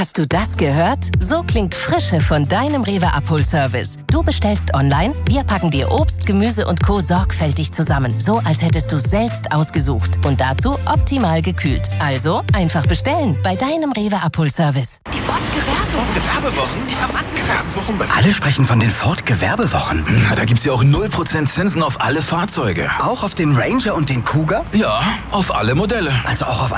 Hast du das gehört? So klingt Frische von deinem Rewe-Abholservice. Du bestellst online, wir packen dir Obst, Gemüse und Co. sorgfältig zusammen. So, als hättest du selbst ausgesucht. Und dazu optimal gekühlt. Also, einfach bestellen bei deinem Rewe-Abholservice. Die Ford-Gewerbewochen. Die haben angefangen. Alle sprechen von den Ford-Gewerbewochen. Na, da gibt's ja auch 0% Zinsen auf alle Fahrzeuge. Auch auf den Ranger und den Kuga? Ja, auf alle Modelle. Also auch auf